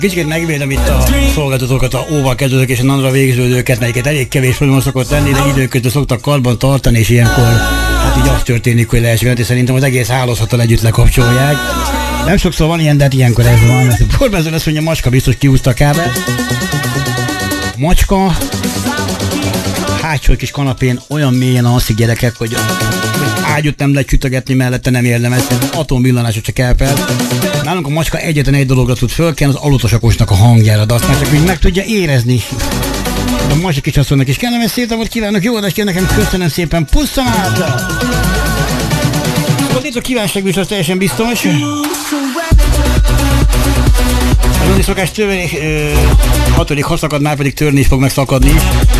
Kicsit megvédem itt a szolgáltatókat, a óval kezdődők és a nanra végződőket, melyiket elég kevés probléma szokott lenni, de időközben szoktak karban tartani, és ilyenkor hát így az történik, hogy leesik, és szerintem az egész hálózattal együtt lekapcsolják. Nem sokszor van ilyen, de hát ilyenkor ez van. Borbázol azt mondja, macska biztos kiúzta a kábelt. Macska hátsó kis kanapén olyan mélyen alszik, gyerekek, hogy ágyút nem lehet sütögetni mellette, nem érdemes, atomvillanásot csak elpelt. Nálunk a macska egyetlen egy dologra tud fölkelni, az alutosakosnak a hangjára, de azt már csak úgy meg tudja érezni. A másik is azt mondnak, és kellemes szép napot kívánok, jó adást nekem, köszönöm szépen, pusztam át! Szóval itt a kívánságműsor teljesen biztos. Az szokás törni, 6. ha szakad, már pedig törni is fog, meg szakadni is.